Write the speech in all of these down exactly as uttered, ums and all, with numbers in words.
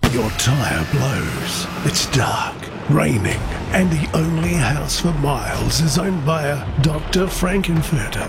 Your tyre blows. It's dark, raining, and the only house for miles is owned by a Doctor Frankenfurter.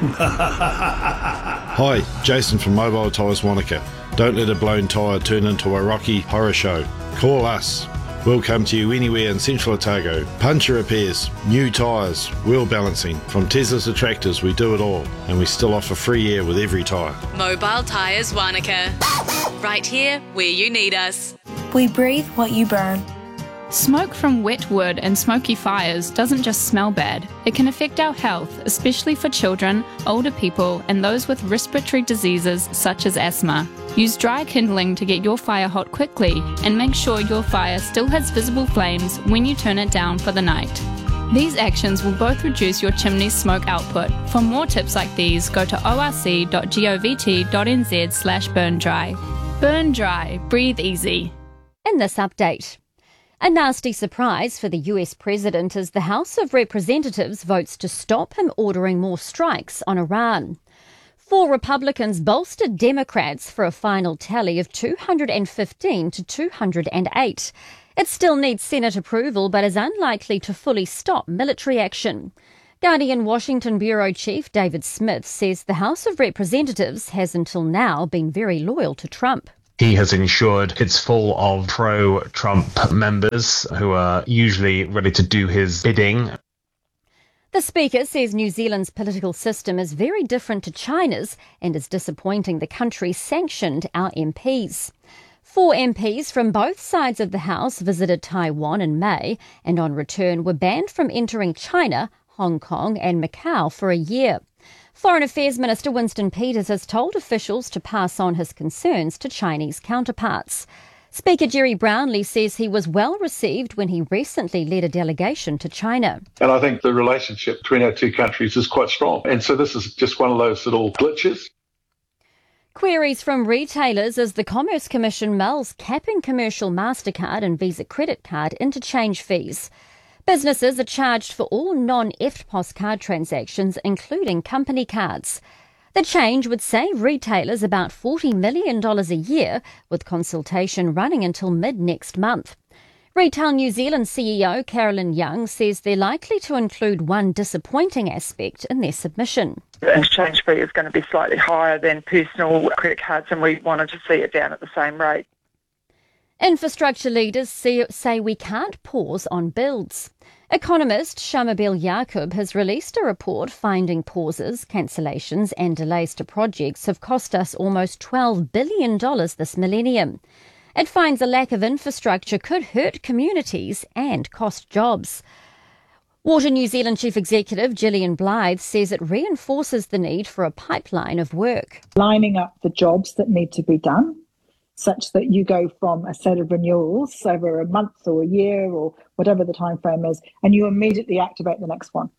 Hi, Jason from Mobile Tyres Wanaka. Don't let a blown tyre turn into a Rocky Horror Show. Call us. We'll come to you anywhere in Central Otago. Puncture repairs, new tyres, wheel balancing. From Teslas to tractors, we do it all. And we still offer free air with every tyre. Mobile Tyres Wanaka. Right here where you need us. We breathe what you burn. Smoke from wet wood and smoky fires doesn't just smell bad. It can affect our health, especially for children, older people, and those with respiratory diseases such as asthma. Use dry kindling to get your fire hot quickly and make sure your fire still has visible flames when you turn it down for the night. These actions will both reduce your chimney's smoke output. For more tips like these, go to orc.govt.nz slash burn dry. Burn dry, breathe easy. In this update, a nasty surprise for the U S president as the House of Representatives votes to stop him ordering more strikes on Iran. Four Republicans bolstered Democrats for a final tally of two hundred fifteen to two hundred eight. It still needs Senate approval but is unlikely to fully stop military action. Guardian Washington Bureau Chief David Smith says the House of Representatives has until now been very loyal to Trump. He has ensured it's full of pro-Trump members who are usually ready to do his bidding. The Speaker says New Zealand's political system is very different to China's and is disappointing the country sanctioned our M Ps. Four M Ps from both sides of the House visited Taiwan in May and on return were banned from entering China, Hong Kong and Macau for a year. Foreign Affairs Minister Winston Peters has told officials to pass on his concerns to Chinese counterparts. Speaker Jerry Brownlee says he was well received when he recently led a delegation to China. And I think the relationship between our two countries is quite strong. And so this is just one of those little glitches. Queries from retailers as the Commerce Commission mulls capping commercial MasterCard and Visa credit card interchange fees. Businesses are charged for all non-E F T P O S card transactions, including company cards. The change would save retailers about forty million dollars a year, with consultation running until mid-next month. Retail New Zealand C E O Carolyn Young says they're likely to include one disappointing aspect in their submission. The interchange fee is going to be slightly higher than personal credit cards, and we wanted to see it down at the same rate. Infrastructure leaders say, say we can't pause on builds. Economist Shamabel Yaqub has released a report finding pauses, cancellations and delays to projects have cost us almost twelve billion dollars this millennium. It finds a lack of infrastructure could hurt communities and cost jobs. Water New Zealand Chief Executive Gillian Blythe says it reinforces the need for a pipeline of work. Lining up the jobs that need to be done, such that you go from a set of renewals over a month or a year or whatever the time frame is, and you immediately activate the next one.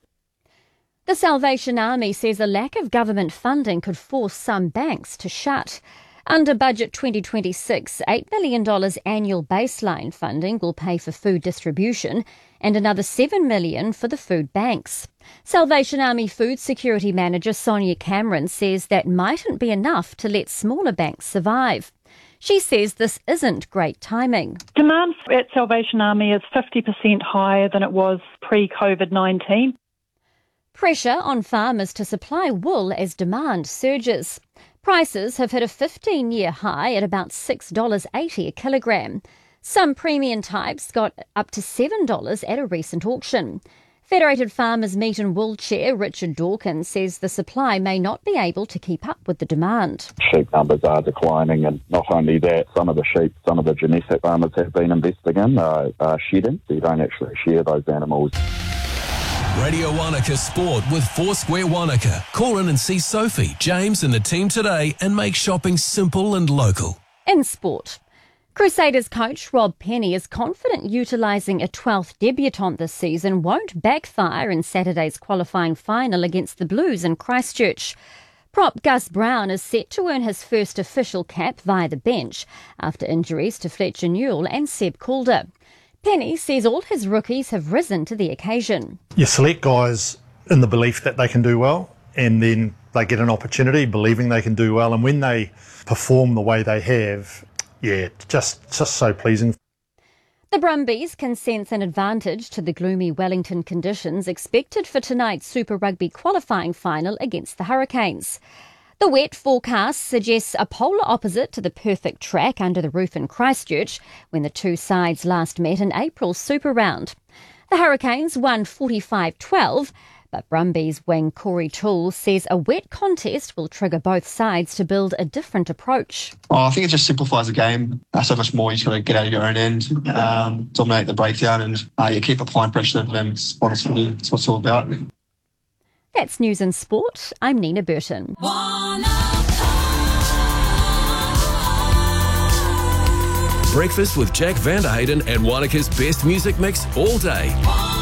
The Salvation Army says a lack of government funding could force some banks to shut. Under Budget twenty twenty-six, eight million dollars annual baseline funding will pay for food distribution and another seven million dollars for the food banks. Salvation Army Food Security Manager Sonia Cameron says that mightn't be enough to let smaller banks survive. She says this isn't great timing. Demand at Salvation Army is fifty percent higher than it was pre-COVID nineteen. Pressure on farmers to supply wool as demand surges. Prices have hit a fifteen-year high at about six dollars eighty a kilogram. Some premium types got up to seven dollars at a recent auction. Federated Farmers Meat and Wool Chair Richard Dawkins says the supply may not be able to keep up with the demand. Sheep numbers are declining, and not only that, some of the sheep, some of the genetic farmers have been investing in are, are shedding, so you don't actually share those animals. Radio Wanaka Sport with Foursquare Wanaka. Call in and see Sophie, James and the team today and make shopping simple and local. In sport, Crusaders coach Rob Penny is confident utilising a twelfth debutant this season won't backfire in Saturday's qualifying final against the Blues in Christchurch. Prop Gus Brown is set to earn his first official cap via the bench after injuries to Fletcher Newell and Seb Calder. Penny says all his rookies have risen to the occasion. You select guys in the belief that they can do well, and then they get an opportunity believing they can do well, and when they perform the way they have, yeah, just just so pleasing. The Brumbies can sense an advantage to the gloomy Wellington conditions expected for tonight's Super Rugby qualifying final against the Hurricanes. The wet forecast suggests a polar opposite to the perfect track under the roof in Christchurch when the two sides last met in April's Super Round. The Hurricanes won forty-five twelve, but Brumbies wing Corey Toole says a wet contest will trigger both sides to build a different approach. Oh, I think it just simplifies the game uh, so much more. You just got to get out of your own end, um, dominate the breakdown, and uh, you keep applying pressure to them. It's what it's, it's what it's all about. That's News and Sport. I'm Nina Burton. Breakfast with Jack Van der Hayden and Wanaka's best music mix all day.